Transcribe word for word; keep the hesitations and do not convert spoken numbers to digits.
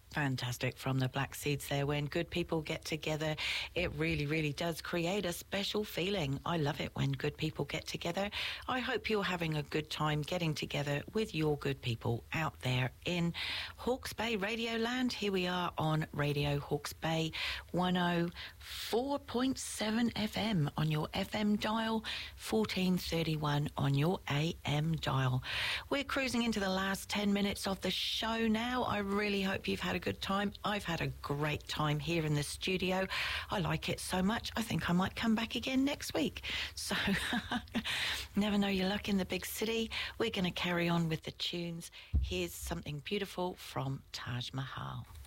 Fantastic from the Black Seeds there. When good people get together, it really, really does create a special feeling. I love it when good people get together. I hope you're having a good time getting together with your good people out there in Hawke's Bay Radio Land. Here we are on Radio Hawke's Bay one oh four point seven F M on your F M dial, fourteen thirty-one on your A M dial. We're cruising into the last ten minutes of the show now. I really hope you've had a good time. I've had a great time here in the studio. I like it so much, I think I might come back again next week. So, never know your luck in the big city. We're going to carry on with the tunes. Here's something beautiful from Taj Mahal.